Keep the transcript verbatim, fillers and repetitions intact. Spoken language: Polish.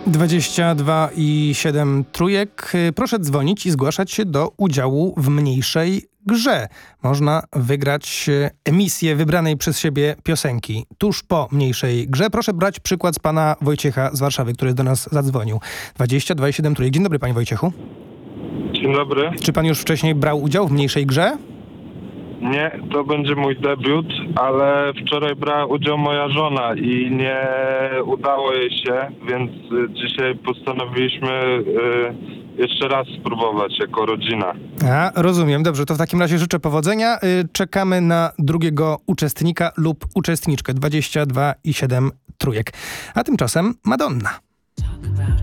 dwadzieścia dwa i siedem trójek. Proszę dzwonić i zgłaszać się do udziału w mniejszej grze. Można wygrać emisję wybranej przez siebie piosenki tuż po mniejszej grze. Proszę brać przykład z pana Wojciecha z Warszawy, który do nas zadzwonił. dwadzieścia dwa i siedem trójek. Dzień dobry, panie Wojciechu. Dzień dobry. Czy pan już wcześniej brał udział w mniejszej grze? Nie, to będzie mój debiut, ale wczoraj brała udział moja żona i nie udało jej się, więc y, dzisiaj postanowiliśmy y, jeszcze raz spróbować jako rodzina. A, rozumiem. Dobrze, to w takim razie życzę powodzenia. Y, czekamy na drugiego uczestnika lub uczestniczkę. dwadzieścia dwa i siedem trójek. A tymczasem Madonna.